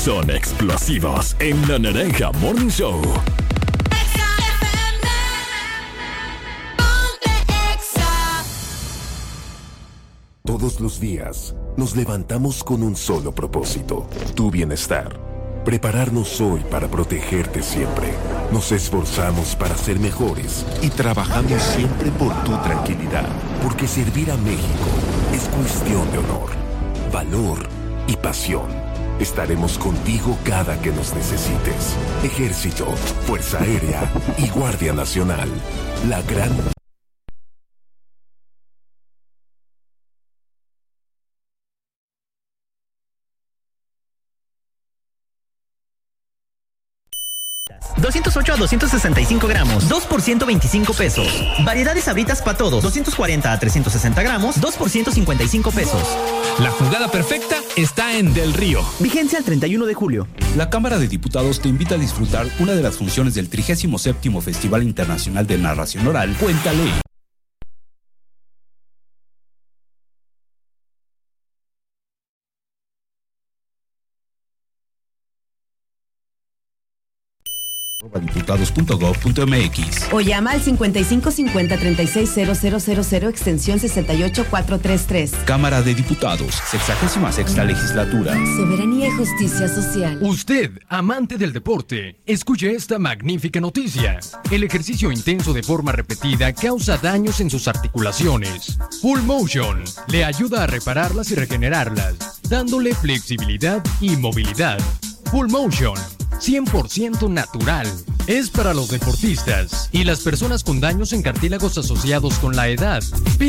Son explosivos en La Naranja Morning Show. Todos los días nos levantamos con un solo propósito, tu bienestar. Prepararnos hoy para protegerte siempre. Nos esforzamos para ser mejores y trabajamos siempre por tu tranquilidad. Porque servir a México es cuestión de honor, valor y pasión. Estaremos contigo cada que nos necesites. Ejército, Fuerza Aérea y Guardia Nacional. La gran... $208 a $265 gramos, 2 por $125. Variedades Sabritas para todos, 240 a 360 gramos, 2 por $155. La jugada perfecta está en Del Río. Vigencia al 31 de julio. La Cámara de Diputados te invita a disfrutar una de las funciones del 37º Festival Internacional de Narración Oral, Cuéntale. diputados.gov.mx o llama al 5550-360000 extensión 68433. Cámara de Diputados, 66ª Legislatura. Soberanía y justicia social. Usted, amante del deporte, escuche esta magnífica noticia. El ejercicio intenso de forma repetida causa daños en sus articulaciones. Full Motion le ayuda a repararlas y regenerarlas, dándole flexibilidad y movilidad. Full Motion, 100% natural. Es para los deportistas y las personas con daños en cartílagos asociados con la edad. Pide